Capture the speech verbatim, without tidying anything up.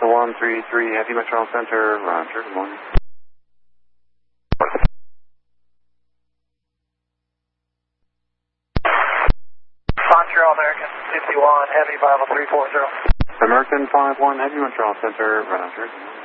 one three three, Heavy Metro Center, Roger, good morning. Montreal American fifty-one, Heavy five oh three four zero. American five one, Heavy Metro Center, Roger.